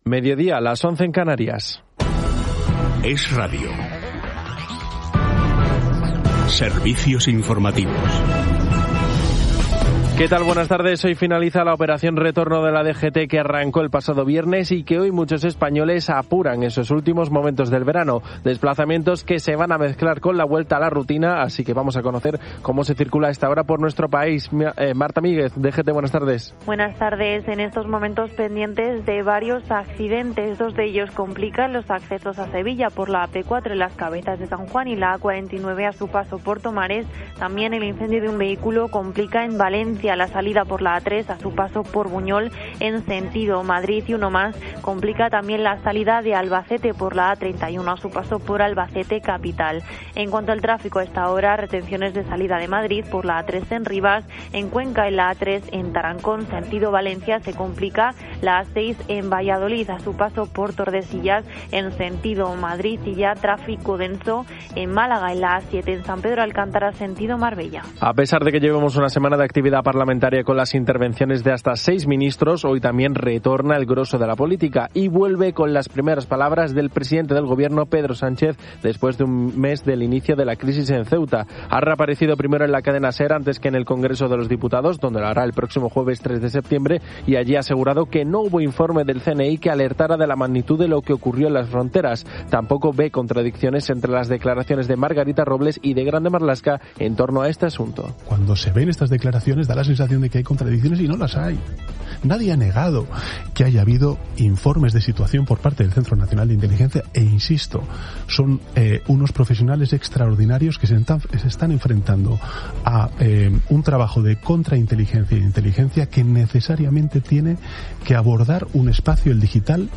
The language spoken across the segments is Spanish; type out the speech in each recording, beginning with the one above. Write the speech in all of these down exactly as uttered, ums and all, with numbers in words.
Mediodía, las once en Canarias. Es Radio. Servicios informativos. ¿Qué tal? Buenas tardes. Hoy finaliza la operación retorno de la D G T que arrancó el pasado viernes y que hoy muchos españoles apuran esos últimos momentos del verano. Desplazamientos que se van a mezclar con la vuelta a la rutina, así que vamos a conocer cómo se circula a esta hora por nuestro país. Eh, Marta Míguez, D G T, buenas tardes. Buenas tardes. En estos momentos pendientes de varios accidentes. Dos de ellos complican los accesos a Sevilla por la A P cuatro en las Cabezas de San Juan y la A cuarenta y nueve a su paso por Tomares. También el incendio de un vehículo complica en Valencia la salida por la A tres a su paso por Buñol en sentido Madrid, y uno más complica también la salida de Albacete por la A treinta y uno a su paso por Albacete capital. En cuanto al tráfico, a esta hora retenciones de salida de Madrid por la A tres en Rivas, en Cuenca en la A tres en Tarancón sentido Valencia se complica la A seis en Valladolid a su paso por Tordesillas en sentido Madrid, y ya tráfico denso en Málaga en la A siete en San Pedro Alcántara sentido Marbella. A pesar de que llevemos una semana de actividad parlamentaria con las intervenciones de hasta seis ministros, hoy también retorna el grosso de la política y vuelve con las primeras palabras del presidente del gobierno, Pedro Sánchez, después de un mes del inicio de la crisis en Ceuta. Ha reaparecido primero en la cadena SER antes que en el Congreso de los Diputados, donde lo hará el próximo jueves tres de septiembre, y allí ha asegurado que no hubo informe del C N I que alertara de la magnitud de lo que ocurrió en las fronteras. Tampoco ve contradicciones entre las declaraciones de Margarita Robles y de Grande Marlaska en torno a este asunto. Cuando se ven estas declaraciones da la sensación de que hay contradicciones y no las hay. Nadie ha negado que haya habido informes de situación por parte del Centro Nacional de Inteligencia e, insisto, son eh, unos profesionales extraordinarios que se, entan, se están enfrentando a eh, un trabajo de contrainteligencia y inteligencia que necesariamente tiene que abordar un espacio, el digital,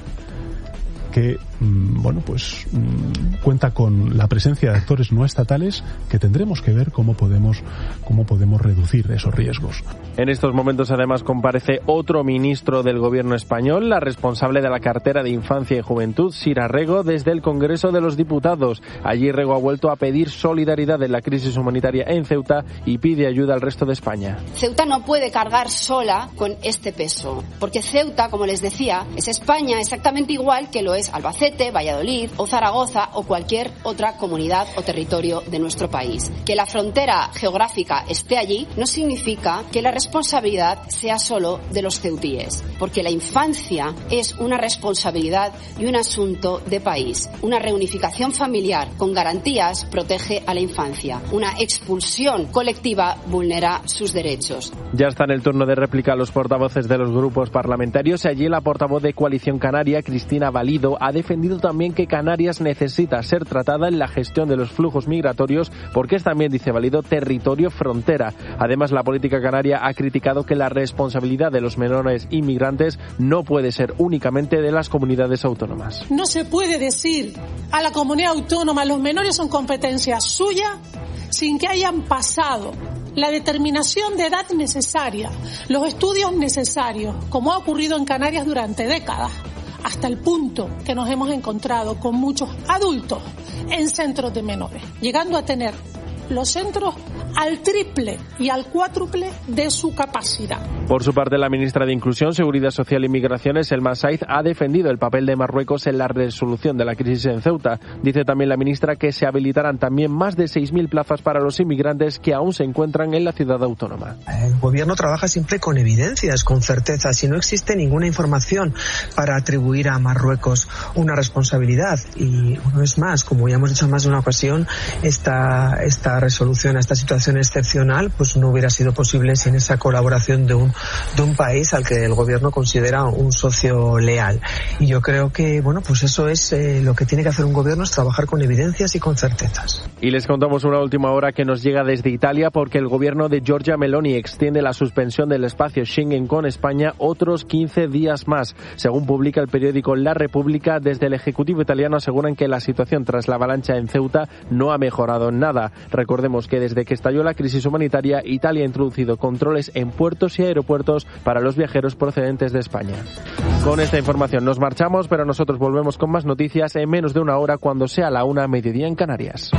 que bueno pues cuenta con la presencia de actores no estatales que tendremos que ver cómo podemos cómo podemos reducir esos riesgos. En estos momentos además comparece otro ministro del gobierno español, la responsable de la cartera de Infancia y Juventud, Sira Rego, desde el Congreso de los Diputados. Allí Rego ha vuelto a pedir solidaridad en la crisis humanitaria en Ceuta y pide ayuda al resto de España. Ceuta no puede cargar sola con este peso, porque Ceuta, como les decía, es España exactamente igual que lo es Albacete, Valladolid o Zaragoza o cualquier otra comunidad o territorio de nuestro país. Que la frontera geográfica esté allí no significa que la responsabilidad sea solo de los ceutíes, porque la infancia es una responsabilidad y un asunto de país. Una reunificación familiar con garantías protege a la infancia. Una expulsión colectiva vulnera sus derechos. Ya está en el turno de réplica los portavoces de los grupos parlamentarios. Allí la portavoz de Coalición Canaria, Cristina Valido, ha defendido también que Canarias necesita ser tratada en la gestión de los flujos migratorios porque es también, dice Valido, territorio frontera. Además, la política canaria ha criticado que la responsabilidad de los menores inmigrantes no puede ser únicamente de las comunidades autónomas. No se puede decir a la comunidad autónoma los menores son competencia suya sin que hayan pasado la determinación de edad necesaria, los estudios necesarios, como ha ocurrido en Canarias durante décadas, hasta el punto que nos hemos encontrado con muchos adultos en centros de menores, llegando a tener los centros al triple y al cuádruple de su capacidad. Por su parte, la ministra de Inclusión, Seguridad Social y Migraciones, Elma Saiz, ha defendido el papel de Marruecos en la resolución de la crisis en Ceuta. Dice también la ministra que se habilitarán también más de seis mil plazas para los inmigrantes que aún se encuentran en la ciudad autónoma. El gobierno trabaja siempre con evidencias, con certezas, y no existe ninguna información para atribuir a Marruecos una responsabilidad. Y una vez más, como ya hemos dicho en más de una ocasión, esta, esta resolución a esta situación excepcional pues no hubiera sido posible sin esa colaboración de un de un país al que el gobierno considera un socio leal. Y yo creo que bueno pues eso es eh, lo que tiene que hacer un gobierno, es trabajar con evidencias y con certezas. Y les contamos una última hora que nos llega desde Italia porque el gobierno de Giorgia Meloni extiende la suspensión del espacio Schengen con España otros quince días más. Según publica el periódico La República, desde el Ejecutivo italiano aseguran que la situación tras la avalancha en Ceuta no ha mejorado en nada. Recordemos que desde que estalló la crisis humanitaria, Italia ha introducido controles en puertos y aeropuertos para los viajeros procedentes de España. Con esta información nos marchamos, pero nosotros volvemos con más noticias en menos de una hora cuando sea la una, mediodía en Canarias.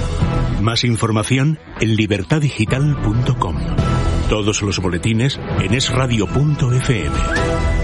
Más información en libertad digital punto com. Todos los boletines en es radio punto efe eme.